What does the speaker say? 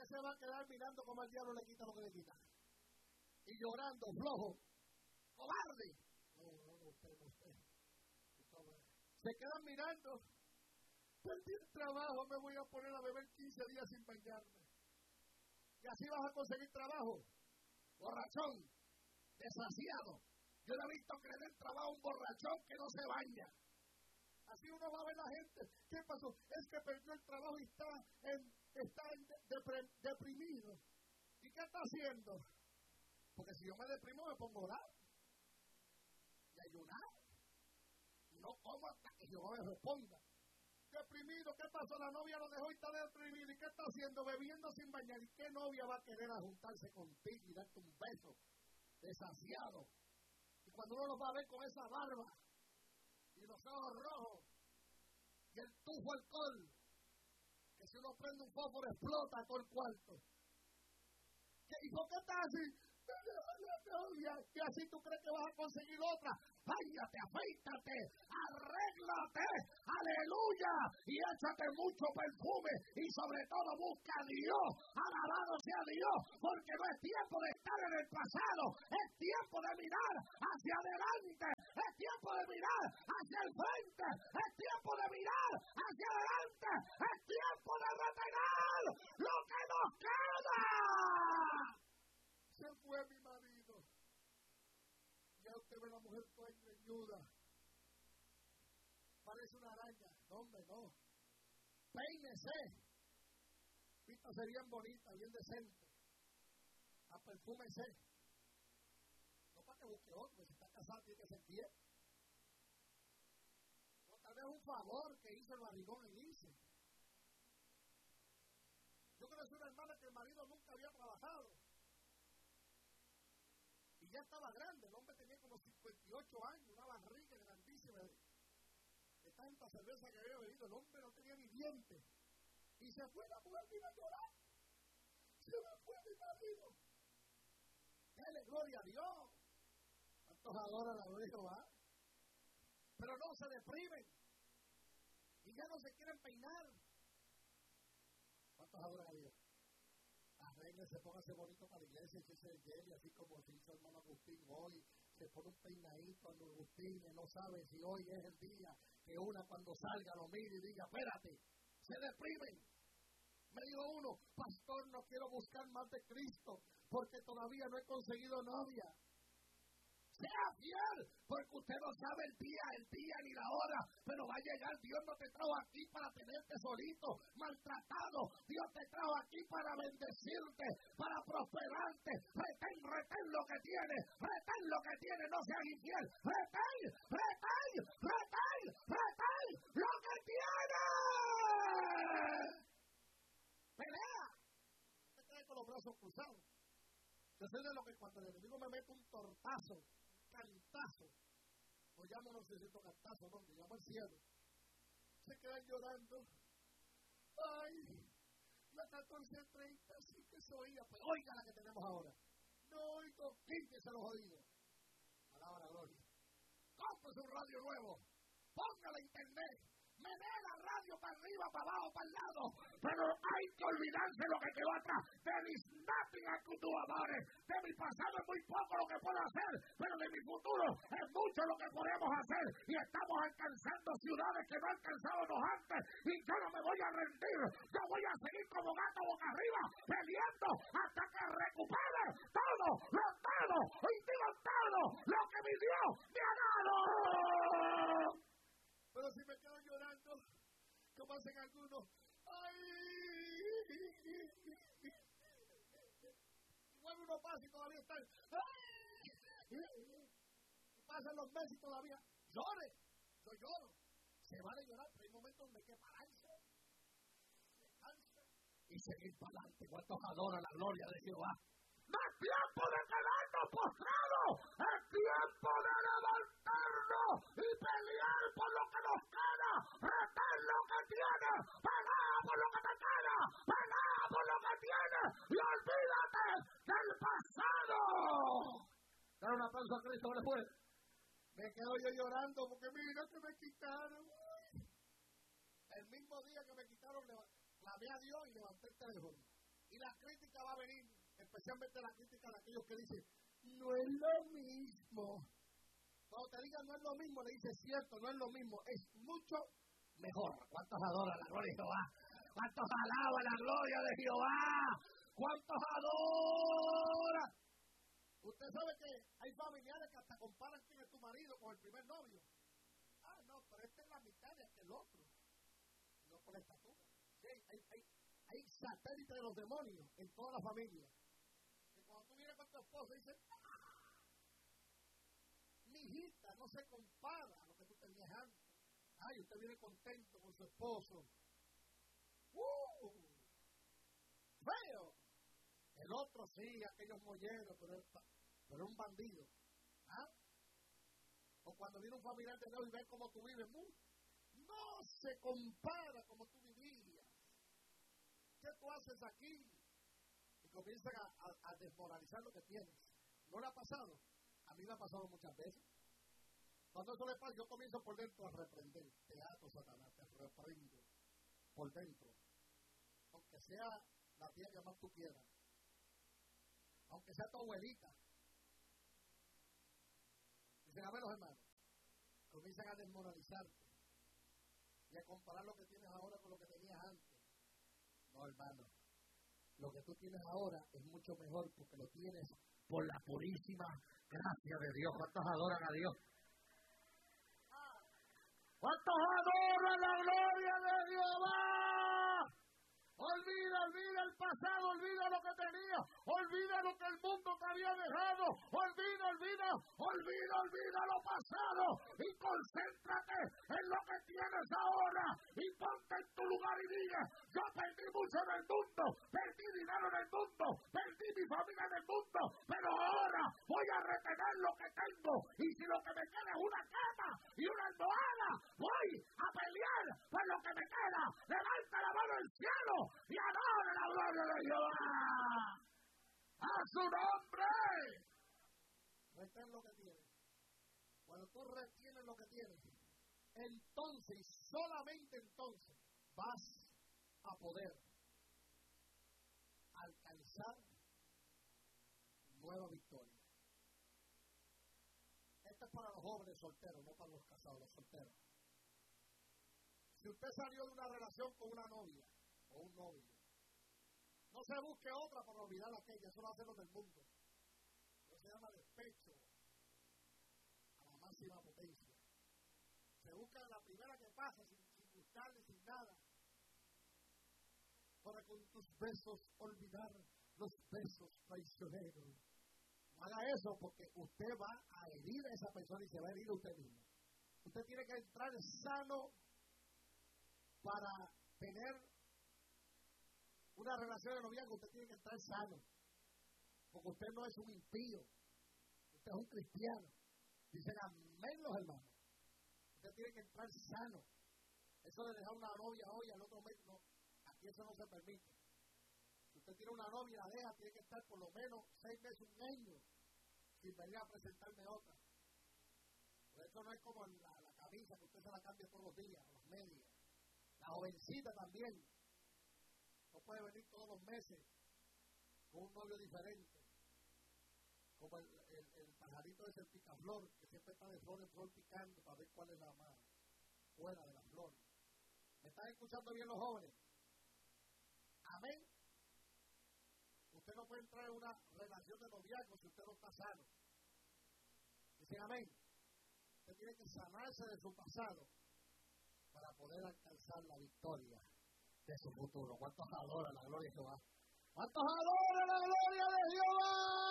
se va a quedar mirando como el diablo le quita lo que le quita? Y llorando, flojo, cobarde. No, usted. Se quedan mirando. Perdí el trabajo, me voy a poner a beber 15 días sin bañarme. Y así vas a conseguir trabajo. Borrachón, desasiado. Yo no he visto que le den trabajo a un borrachón que no se baña. Así uno va a ver la gente. ¿Qué pasó? Es que perdió el trabajo y está deprimido. ¿Y qué está haciendo? Porque si yo me deprimo me pongo a orar y ayunar. Y no como hasta que Jehová me responda. Deprimido, ¿qué pasó? La novia lo dejó y está deprimido. ¿Y qué está haciendo? Bebiendo sin bañar. ¿Y qué novia va a querer juntarse contigo y darte un beso? Desasiado. Y cuando uno los va a ver con esa barba y los ojos rojos y el tufo alcohol, que si uno prende un fósforo explota todo el cuarto. ¿Y por qué estás así? Y así tú crees que vas a conseguir otra. Báñate, afeítate, arréglate, aleluya, y échate mucho perfume y sobre todo busca a Dios, alabado sea Dios, porque no es tiempo de estar en el pasado, es tiempo de mirar hacia adelante, es tiempo de mirar hacia el frente, es tiempo de mirar hacia adelante, es tiempo de retener lo que nos queda. Se fue mi marido. Ya usted ve la mujer toda engreñuda. Parece una araña. No, hombre, no. Peínese. Vistas serían bonitas, bien decentes. Perfúmese. No para que busque otro. Si está casado tiene que ser fiel. O tal vez un favor que hizo el barrigón en ICE. Yo conocí una hermana que el marido nunca había trabajado. Y ya estaba grande, el hombre tenía como 58 años, una barriga grandísima de tanta cerveza que había bebido, el hombre no tenía ni dientes. Y se fue la mujer, vino a llorar. Se me fue mi marido. Dale gloria a Dios. ¿Cuántos adoran a Dios, va? Pero no se deprimen. Y ya no se quieren peinar. ¿Cuántos adoran a Dios? Arréglese, póngase bonito para la iglesia, échese el gel, así como se hizo el hermano Agustín hoy, se pone un peinadito a Agustín, no sabe si hoy es el día que una cuando salga lo mire y diga, espérate, se deprimen. Me dijo uno, pastor, no quiero buscar más de Cristo, porque todavía no he conseguido novia. Sea fiel, porque usted no sabe el día ni la hora, pero va a llegar. Dios no te trajo aquí para tenerte solito, maltratado. Dios te trajo aquí para bendecirte, para prosperarte. Retén lo que tienes, no seas infiel. Retén lo que tienes. Pelea. No te quedes con los brazos cruzados. Yo soy de lo que cuando el enemigo me mete un tortazo, cantazo, o llamo no sé si esto cantazo, no, me llamo al cielo, se quedan llorando. Ay, la 14:30 sí que se oía, pues oiga la que tenemos ahora. No oigo, quítese los oídos. Alaba la gloria. Cómprese un radio nuevo, póngala a internet, me dé la radio para arriba, para abajo, para el lado, pero hay que olvidarse lo que quedó atrás. There is nothing I could do about it. De mi pasado es muy poco lo que puedo hacer, pero de mi futuro es mucho lo que podemos hacer. Y estamos alcanzando ciudades que no alcanzábamos antes. Y yo no me voy a rendir. Yo voy a seguir como gato boca arriba, peleando hasta que recupere todo lo que mi Dios me ha dado. Pero si me quedo llorando, como hacen algunos, ¡ay! Igual uno pasa y todavía están, ¡ay! Y pasan los meses y todavía, llore. Yo lloro. Se vale llorar, pero hay momentos donde hay que pararse, y seguir para adelante. ¿Cuántos adoran la gloria de Jehová? ¡No es tiempo de quedarnos postrados! ¡Es tiempo de levantarnos y pelear por lo que nos queda! ¡Retener lo que tienes! ¡Pelea por lo que te queda! ¡Pelea por lo que tienes! ¡Y olvídate del pasado! Dar un aplauso a Cristo después. Me quedo yo llorando porque mira que me quitaron. El mismo día que me quitaron, clamé a Dios y levanté el teléfono. Y la crítica va a venir, especialmente la crítica de aquellos que dicen, no es lo mismo. Cuando te digan no es lo mismo, le dices, cierto, no es lo mismo, es mucho mejor. ¿Cuántos adoran la gloria de Jehová? ¿Cuántos alaban la gloria de Jehová? ¿Cuántos adoran? Usted sabe que hay familiares que hasta comparan quién es tu marido con el primer novio. Ah, no, pero este es la mitad de aquel otro. No por estatura. Sí, hay satélites de los demonios en toda la familia. Que cuando tú vienes con tu esposa dices, mi hijita no se compara a lo que tú tenías antes. Ay, usted viene contento con su esposo. ¡Feo! El otro sí, aquellos molleros, pero un bandido. ¿Ah? O cuando viene un familiar de Dios y ve cómo tú vives, no se compara como tú vivías. ¿Qué tú haces aquí? Y comienzan a desmoralizar lo que tienes. ¿No le ha pasado? A mí me ha pasado muchas veces. Cuando eso le pasa, yo comienzo por dentro a reprender. Te ato, Satanás, te reprendo. Por dentro. Aunque sea la tía que más tú quieras. Aunque sea tu abuelita. Dicen, a ver los hermanos. Comienzan a desmoralizarte. Y a comparar lo que tienes ahora con lo que tenías antes. No, hermano. Lo que tú tienes ahora es mucho mejor porque lo tienes por la purísima gracia de Dios. ¿Cuántos adoran a Dios? ¿Cuántos adoran la gloria de Jehová? Olvida el pasado, olvida lo que tenías, olvida lo que el mundo te había dejado, olvida lo pasado y concéntrate en lo que tienes ahora y ponte en tu lugar y diga, yo perdí mucho en el mundo, perdí dinero en el mundo, perdí mi familia en el mundo, pero ahora voy a retener lo que tengo y si lo que me queda es una cama y una almohada, voy a pelear por lo que me queda. Levanta la mano al cielo y adora la gloria de Jehová. ¡A su nombre! Retén lo que tienes. Cuando tú retienes lo que tienes, entonces y solamente entonces vas a poder alcanzar nueva victoria. Esto es para los jóvenes solteros, no para los casados, los solteros. Si usted salió de una relación con una novia o un novio, no se busque otra para olvidar aquella, eso lo hacen los del mundo. Eso se llama despecho a la máxima potencia. Se busca la primera que pasa sin buscarle, sin nada. Para con tus besos olvidar los besos traicioneros. No haga eso porque usted va a herir a esa persona y se va a herir a usted mismo. Usted tiene que entrar sano para tener una relación de noviazgo. Usted tiene que entrar sano. Porque usted no es un impío. Usted es un cristiano. Dicen amén los hermanos. Usted tiene que entrar sano. Eso de dejar una novia hoy al otro mes, no. Aquí eso no se permite. Si usted tiene una novia y la deja, tiene que estar por lo menos 6 meses, un año, sin venir a presentarme otra. Por eso no es como la camisa, que usted se la cambia todos los días, las medias. La jovencita también. No puede venir todos los meses con un novio diferente. Como el pajarito ese, el picaflor, que siempre está de flor en flor picando para ver cuál es la más buena de la flor. ¿Me están escuchando bien los jóvenes? Amén. Usted no puede entrar en una relación de noviazgo si usted no está sano. Dicen amén. Usted tiene que sanarse de su pasado para poder alcanzar la victoria de su futuro. ¿Cuántos adoran la gloria de Jehová? ¿Cuántos adoran la gloria de Jehová?